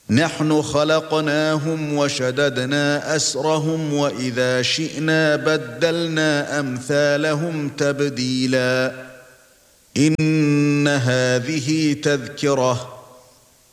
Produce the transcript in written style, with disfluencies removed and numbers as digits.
نحن خلقناهم وشددنا أسرهم وإذا شئنا بدلنا أمثالهم تبديلا إن هذه تذكرة